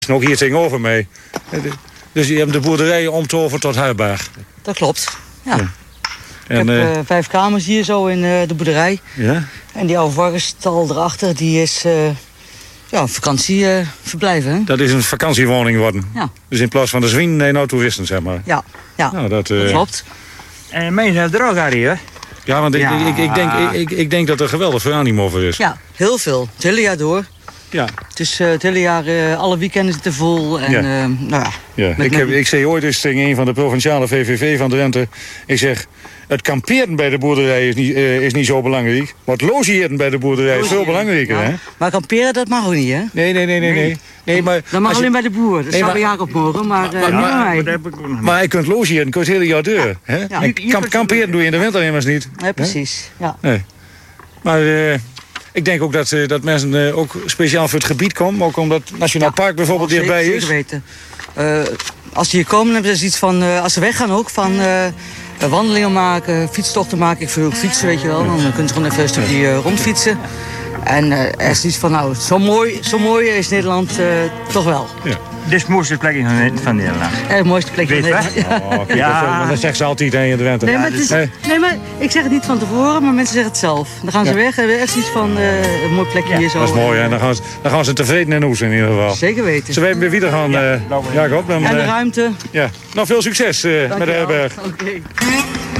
ook hier tegenover mee. Dus je hebt de boerderij omtoverd tot herberg. Dat klopt, ja. En, ik heb 5 kamers hier zo in de boerderij. Ja? En die oude varkensstal erachter, die is vakantieverblijf, hè? Dat is een vakantiewoning geworden. Ja. Dus in plaats van de zwien, nee, nou toeristen, zeg maar. Ja, Nou, dat klopt. En mensen droog, Harry, hè? Ja, want ik denk dat er geweldig veel animo voor is. Ja, heel veel. Het hele jaar door. Ja. Het is het hele jaar, alle weekenden zitten vol. En, Ja. nou ja. Ja. Ik zei ooit eens tegen een van de provinciale VVV van Drenthe. Ik zeg, het kamperen bij de boerderij is niet zo belangrijk. Maar het logeren bij de boerderij is veel belangrijker. Ja. Hè? Maar kamperen, dat mag ook niet, hè? Nee, maar Dat mag alleen bij de boer. Dat zou bij Jacob mogen, maar niet bij mij. Maar je kunt logeren, je kunt het hele jaar door. Hè? Ja. En kamperen doe je in de winter immers niet. Nee, precies. Ja. Nee. Maar ik denk ook dat mensen ook speciaal voor het gebied komen. Ook omdat het Nationaal Park bijvoorbeeld dichtbij is. Zeker weten. Als ze hier komen, hebben ze iets van... als ze weggaan ook, van wandelingen maken, fietstochten maken. Ik wil ook fietsen, weet je wel. Dan kun je gewoon even een stukje rondfietsen. En er is iets van, nou, zo mooi is Nederland toch wel. Ja. Dit is het mooiste plekje van Nederland. Het mooiste plekje van Weet Nederland. Oh, kijk, Ja. dat zegt ze altijd in de Drenthe. Nee, maar ik zeg het niet van tevoren, maar mensen zeggen het zelf. Dan gaan ze weg en hebben echt iets van een mooi plekje hier zo. Dat is mooi, hè? Dan gaan ze tevreden in hoes in ieder geval. Zeker weten. Ze weten weer wie er gaan, Jacob. En de ruimte. Nou, veel succes met de herberg. Oké.